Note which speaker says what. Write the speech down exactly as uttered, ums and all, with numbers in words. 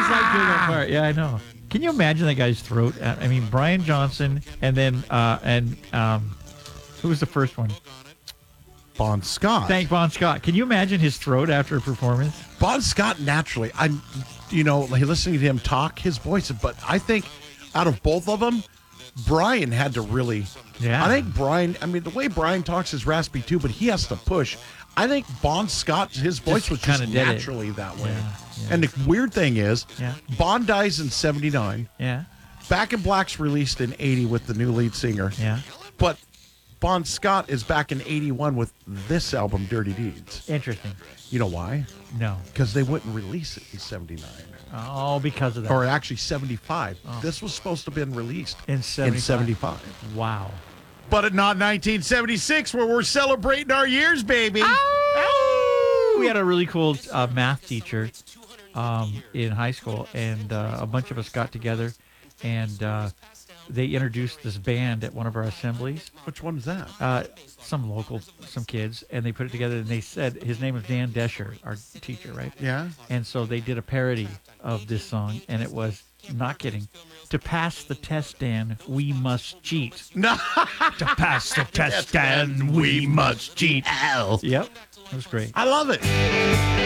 Speaker 1: just like doing that part. Yeah, I know. Can you imagine that guy's throat? I mean, Brian Johnson, and then uh, and um, who was the first one?
Speaker 2: Bon Scott.
Speaker 1: Thank Bon Scott. Can you imagine his throat after a performance?
Speaker 2: Bon Scott naturally, I'm, you know, like listening to him talk, his voice. But I think out of both of them, Brian had to really.
Speaker 1: Yeah.
Speaker 2: I think Brian. I mean, the way Brian talks is raspy too, but he has to push. I think Bon Scott, his voice
Speaker 1: Just
Speaker 2: was
Speaker 1: kinda
Speaker 2: just
Speaker 1: did it.
Speaker 2: naturally that way.
Speaker 1: Yeah, yeah.
Speaker 2: And the weird thing is,
Speaker 1: Yeah.
Speaker 2: Bon dies in seventy-nine.
Speaker 1: Yeah.
Speaker 2: Back in Black's released in eighty with the new lead singer.
Speaker 1: Yeah.
Speaker 2: But Bon Scott is back in eighty-one with this album, Dirty Deeds.
Speaker 1: Interesting.
Speaker 2: You know why?
Speaker 1: No.
Speaker 2: Because they wouldn't release it in seventy-nine.
Speaker 1: Oh, because of that.
Speaker 2: Or actually seventy-five. This was supposed to have been released
Speaker 1: In seventy-five.
Speaker 2: in seventy-five.
Speaker 1: Wow.
Speaker 2: But not nineteen seventy-six, where we're celebrating our years, baby.
Speaker 1: We had a really cool uh, math teacher um, in high school, and uh, a bunch of us got together, and uh, they introduced this band at one of our assemblies.
Speaker 2: Which one is that?
Speaker 1: Uh, some local, some kids, and they put it together, and they said his name was Dan Desher, our teacher, right?
Speaker 2: Yeah.
Speaker 1: And so they did a parody of this song, and it was, not kidding, to pass the test, Dan, we must cheat.
Speaker 2: No.
Speaker 1: To pass the test, Dan, we must cheat.
Speaker 2: Ow.
Speaker 1: Yep, it was great.
Speaker 2: I love it.